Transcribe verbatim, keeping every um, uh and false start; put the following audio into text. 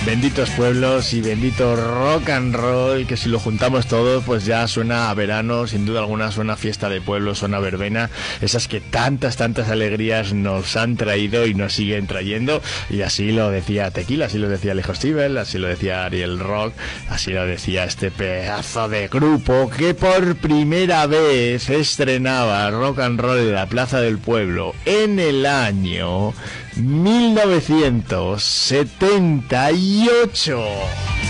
Benditos pueblos y bendito rock and roll, que si lo juntamos todo pues ya suena a verano, sin duda alguna suena a fiesta de pueblo, suena a verbena, esas que tantas, tantas alegrías nos han traído y nos siguen trayendo. Y así lo decía Tequila, así lo decía Alejo Stivel, así lo decía Ariel Rock, así lo decía este pedazo de grupo que por primera vez estrenaba rock and roll en la Plaza del Pueblo en el año mil novecientos setenta y ocho.